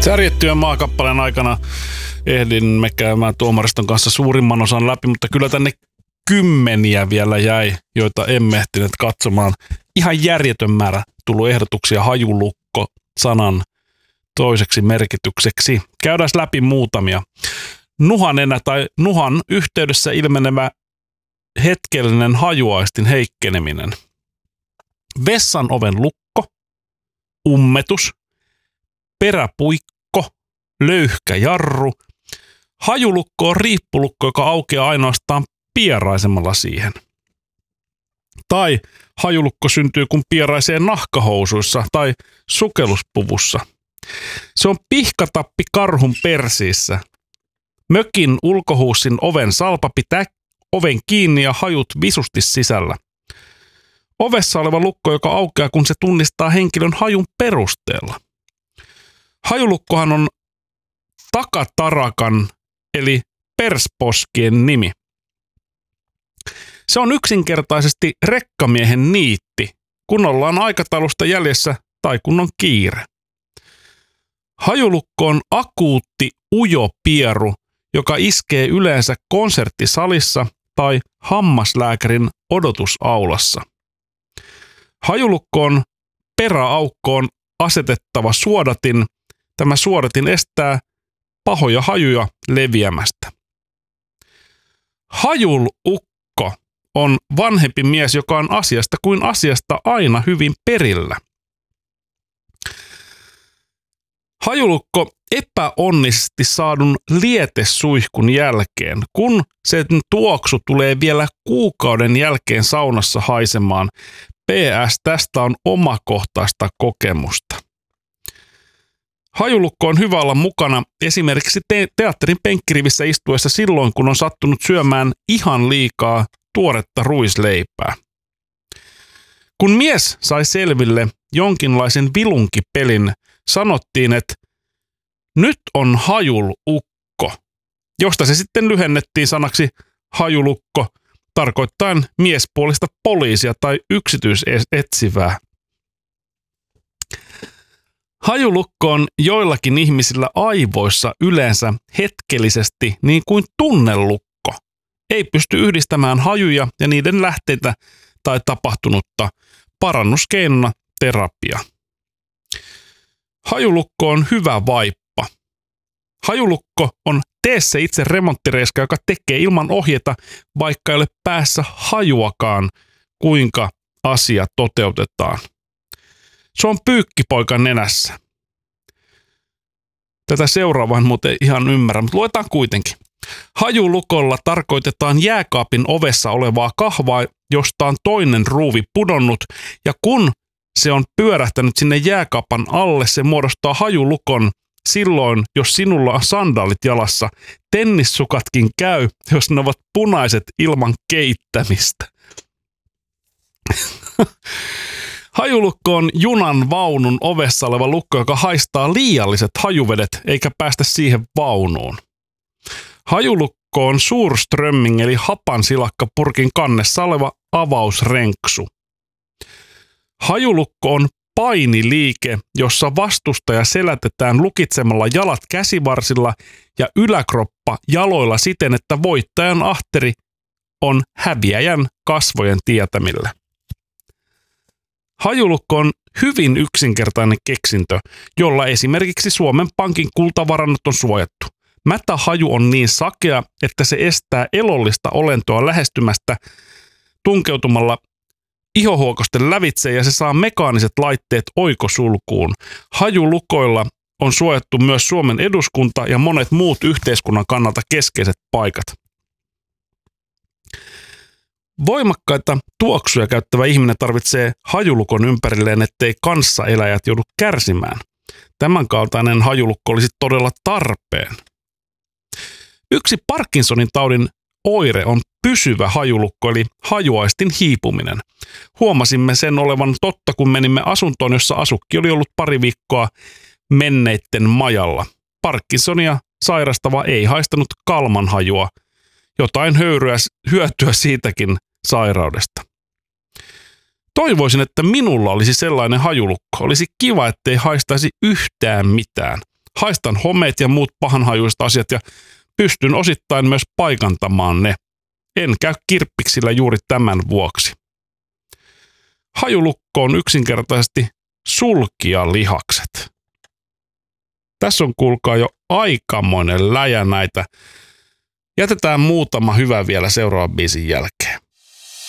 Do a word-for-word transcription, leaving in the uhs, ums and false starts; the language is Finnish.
Särjettyjen maakappaleen aikana ehdimme käymään tuomariston kanssa suurimman osan läpi, mutta kyllä tänne kymmeniä vielä jäi, joita emme ehtineet katsomaan. Ihan järjetön määrä tullut ehdotuksia hajulukko-sanan toiseksi merkitykseksi. Käydään läpi muutamia. Nuhanenä tai nuhan yhteydessä ilmenevä hetkellinen hajuaistin heikkeneminen. Vessan oven lukko, ummetus, peräpuikko, löyhkä jarru. Hajulukko on riippulukko, joka aukeaa ainoastaan pieraisemalla siihen. Tai hajulukko syntyy, kun pieraisee nahkahousuissa tai sukelluspuvussa. Se on pihkatappi karhun persiissä. Mökin ulkohuussin oven salpa pitää oven kiinni ja hajut visusti sisällä. Ovessa oleva lukko, joka aukeaa, kun se tunnistaa henkilön hajun perusteella. Hajulukkohan on takatarakan eli persposkien nimi. Se on yksinkertaisesti rekkamiehen niitti, kun ollaan aikataulusta jäljessä tai kun on kiire. Hajulukko on akuutti ujo pieru, joka iskee yleensä konserttisalissa tai hammaslääkärin odotusaulassa. Hajulukkoon peräaukkoon asetettava suodatin. Tämä suodatin estää pahoja hajuja leviämästä. Hajulukko on vanhempi mies, joka on asiasta kuin asiasta aina hyvin perillä. Hajulukko epäonnisesti saadun lietesuihkun jälkeen, kun sen tuoksu tulee vielä kuukauden jälkeen saunassa haisemaan. P S. Tästä on omakohtaista kokemusta. Hajulukko on hyvä olla mukana esimerkiksi te- teatterin penkkirivissä istuessa silloin, kun on sattunut syömään ihan liikaa tuoretta ruisleipää. Kun mies sai selville jonkinlaisen vilunkipelin, sanottiin, että nyt on hajulukko, josta se sitten lyhennettiin sanaksi hajulukko, tarkoittaen miespuolista poliisia tai yksityisetsivää. Hajulukko on joillakin ihmisillä aivoissa yleensä hetkellisesti niin kuin tunnelukko. Ei pysty yhdistämään hajuja ja niiden lähteitä tai tapahtunutta, parannuskeinona terapia. Hajulukko on hyvä vaippa. Hajulukko on tee se itse remonttireiska, joka tekee ilman ohjeita, vaikka ei ole päässä hajuakaan, kuinka asia toteutetaan. Se on pyykkipoikan nenässä. Tätä seuraavaa en muuten ihan ymmärrä, mutta luetaan kuitenkin. Hajulukolla tarkoitetaan jääkaapin ovessa olevaa kahvaa, josta on toinen ruuvi pudonnut, ja kun se on pyörähtänyt sinne jääkaapan alle, se muodostaa hajulukon. Silloin, jos sinulla on sandaalit jalassa, tennissukatkin käy, jos ne ovat punaiset ilman keittämistä. Hajulukko on junan vaunun ovessa oleva lukko, joka haistaa liialliset hajuvedet eikä päästä siihen vaunuun. Hajulukko on surströmming eli hapansilakkapurkin kannessa oleva avausrenksu. Hajulukko on painiliike, jossa vastustaja selätetään lukitsemalla jalat käsivarsilla ja yläkroppa jaloilla siten, että voittajan ahteri on häviäjän kasvojen tietämillä. Hajulukko on hyvin yksinkertainen keksintö, jolla esimerkiksi Suomen Pankin kultavarannot on suojattu. Mätähaju on niin sakea, että se estää elollista olentoa lähestymästä tunkeutumalla ihohuokosten lävitse ja se saa mekaaniset laitteet oikosulkuun. Hajulukoilla on suojattu myös Suomen eduskunta ja monet muut yhteiskunnan kannalta keskeiset paikat. Voimakkaita tuoksuja käyttävä ihminen tarvitsee hajulukon ympärilleen, ettei kanssaeläjät joudu kärsimään. Tämänkaltainen hajulukko olisi todella tarpeen. Yksi Parkinsonin taudin oire on pysyvä hajulukko eli hajuaistin hiipuminen. Huomasimme sen olevan totta, kun menimme asuntoon, jossa asukki oli ollut pari viikkoa menneitten majalla. Parkinsonia sairastava ei haistanut kalmanhajua. Jotain höyryä, hyötyä siitäkin sairaudesta. Toivoisin, että minulla olisi sellainen hajulukko. Olisi kiva, ettei haistaisi yhtään mitään. Haistan homeet ja muut pahanhajuiset asiat ja pystyn osittain myös paikantamaan ne. En käy kirppiksillä juuri tämän vuoksi. Hajulukko on yksinkertaisesti sulkijalihakset. Tässä on kuulkaa jo aikamoinen läjä näitä. Jätetään muutama hyvä vielä seuraavan biisin jälkeen.